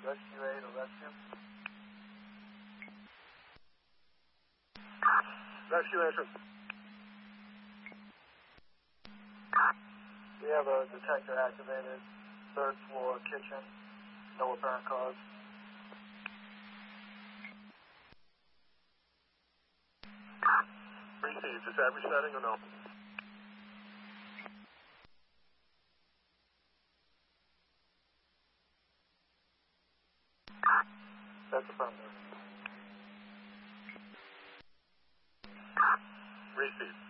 Rescue 8 or rescue? Rescue agent. We have a detector activated. 3rd floor kitchen. No apparent cause. Received. Is that resetting or no? That's affirmative. Received.